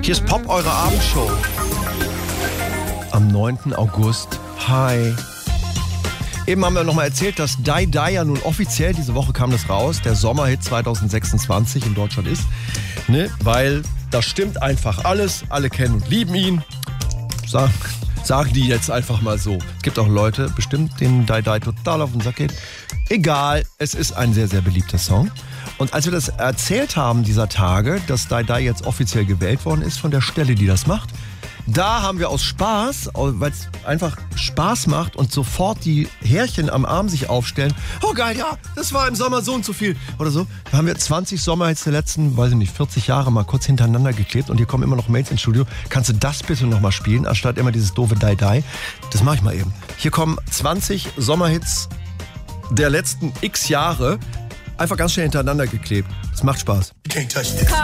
Hier ist Pop, eure Abendshow. Am 9. August. Hi. Eben haben wir nochmal erzählt, dass Die Die ja nun offiziell, diese Woche kam das raus, der Sommerhit 2026 in Deutschland ist. Ne? Weil da stimmt einfach alles. Alle kennen und lieben ihn. Sagen die jetzt einfach mal so. Es gibt auch Leute, bestimmt, denen Die Die total auf den Sack geht. Egal, es ist ein sehr, sehr beliebter Song. Und als wir das erzählt haben dieser Tage, dass Die Die jetzt offiziell gewählt worden ist von der Stelle, die das macht, da haben wir aus Spaß, weil es einfach Spaß macht und sofort die Härchen am Arm sich aufstellen. Oh geil, ja, das war im Sommer so und so viel. Oder so. Da haben wir 20 Sommerhits der letzten, weiß ich nicht, 40 Jahre mal kurz hintereinander geklebt. Und hier kommen immer noch Mails ins Studio. Kannst du das bitte nochmal spielen, anstatt immer dieses doofe Die Die? Das mache ich mal eben. Hier kommen 20 Sommerhits der letzten x Jahre. Einfach ganz schnell hintereinander geklebt. Das macht Spaß.